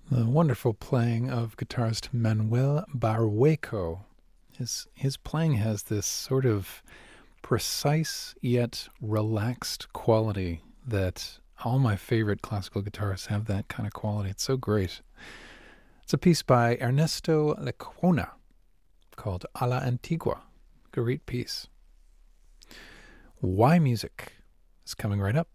The wonderful playing of guitarist Manuel Barrueco. His playing has this sort of precise yet relaxed quality that all my favorite classical guitarists have that kind of quality. It's so great. It's a piece by Ernesto Lecuona called A la Antigua. Great piece. Why Music is coming right up.